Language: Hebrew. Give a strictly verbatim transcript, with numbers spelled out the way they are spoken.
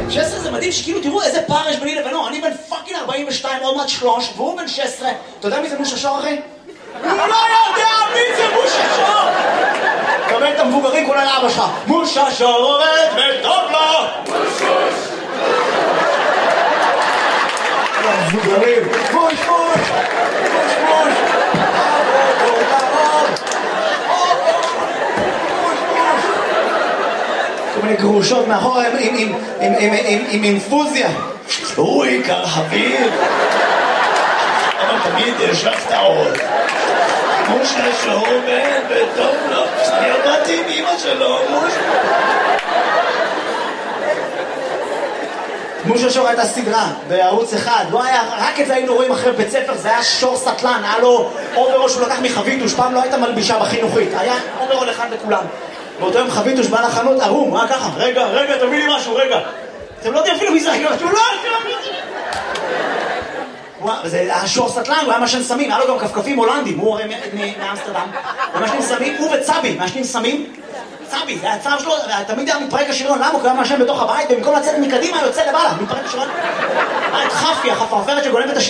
שש עשרה זה מדהים שכאילו תראו איזה פער יש ביני לבינו. אני בן פאקינג ארבעים ושתיים, עוד מעט שלוש, והוא בן שש עשרה. אתה יודע מי זה מושה שור, אחי? הוא לא יודע מי זה מושה שור! קבל את המבוגרים כולל אבא שלך. מושה שור עובד וטוב לו! מושוש! המבוגרים! מוש מוש! מוש מוש! תעבוד, תעבוד! מוש מוש! כל מיני גרושות מאחורה עם אינפוזיה. הוא עיקר חביב! אבל תמיד יש לך טעות. מושה שור עובד וטוב לו. אני עבדתי עם אמא שלו, מושה. מושה שור הייתה סדרה בערוץ אחד, לא היה, רק את זה היינו רואים אחרי בית ספר, זה היה שור סטלן, היה לו אוברול שהוא לקח מחביתוש, פעם לא הייתה מלבישה בחינוכית, היה אוברול אחד לכולם. באותו יום חביתוש בא לחנות ערום, היה ככה, רגע, רגע, תביא לי משהו, רגע. אתם לא יודעים אפילו מי זה רגע, אתם לא יודעים. זה היה שור סטלן, הוא היה משן סמים, היה לו גם כפכפים הולנדים, הוא הרי מאמסטרדם, ומשנים סמים, הוא וצבי, משנים סמים, צבי, זה הצער שלו, תמיד היה מתפרק השריון, למה? הוא היה מעשן בתוך הבית, במקום לצאת מקדימה, יוצא למעלה, מתפרק השריון. היה את חפי, החפרפרת שגונבת את השריון.